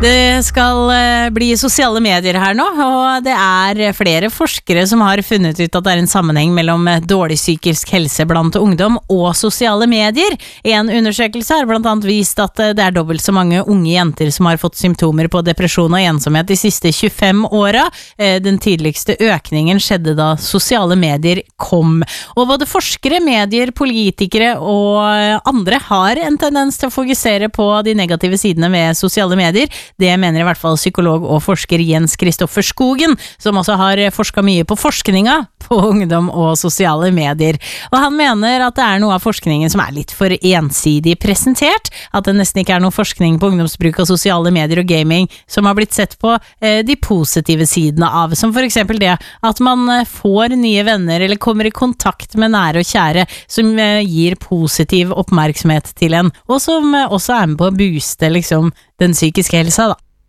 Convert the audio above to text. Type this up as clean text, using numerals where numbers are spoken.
Det skal bli sosiale medier her nå, og det flere forskere som har funnet ut at det en sammenheng mellom dårlig psykisk helse blant ungdom og sosiale medier. En undersøkelse har blant annet vist at det dobbelt så mange unge jenter som har fått symptomer på depresjon og ensomhet de siste 25 åra. Den tidligste økningen skjedde da sosiale medier kom. Og både forskere, medier, politikere og andre har en tendens til å fokusere på de negative sidene med sosiale medier. Det mener i hvert fall psykolog og forsker Jens Kristoffer Skogen, som også har forsket mye på forskninga på ungdom og sosiale medier. Og han mener at det noe av forskningen som litt for ensidig presentert, at det nesten ikke noe forskning på ungdomsbruk av sosiale medier og gaming som har blitt sett på de positive sidene av, som for eksempel det at man får nye venner eller kommer i kontakt med nære og kjære som gir positiv oppmerksomhet til en, og som også med på å booste liksom den psykiske helsa da.